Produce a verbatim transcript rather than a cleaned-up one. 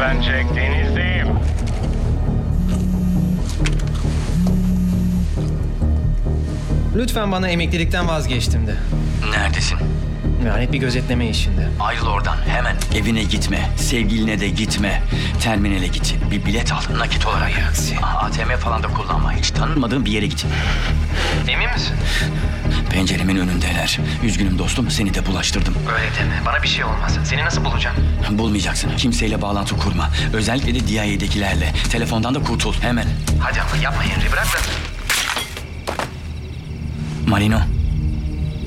Sen çek, denizdeyim. Lütfen bana emeklilikten vazgeçtim de. Neredesin? Lanet bir gözetleme işinde. Ayrıl oradan hemen. Evine gitme. Sevgiline de gitme. Terminale git. Bir bilet al nakit olarak. aksi. A T M falan da kullanma. Hiç tanınmadığın bir yere git. Emin misin? Penceremin önündeler. Üzgünüm dostum, seni de bulaştırdım. Öyle deme. Bana bir şey olmaz. Seni nasıl bulacağım? Bulmayacaksın. Kimseyle bağlantı kurma. Özellikle de D I A'dekilerle. Telefondan da kurtul hemen. Hadi ama yapma Henry. Bırak da. Marino,